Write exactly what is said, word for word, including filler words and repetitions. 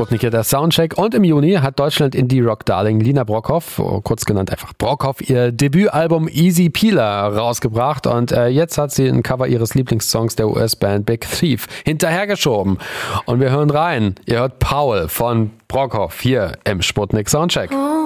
Sputnik hier der Soundcheck. Und im Juni hat Deutschland Indie-Rock-Darling Lina Brockhoff, kurz genannt einfach Brockhoff, ihr Debütalbum Easy Peeler rausgebracht. Und äh, jetzt hat sie ein Cover ihres Lieblingssongs der U S-Band Big Thief hinterhergeschoben. Und wir hören rein. Ihr hört Paul von Brockhoff hier im Sputnik Soundcheck. Oh.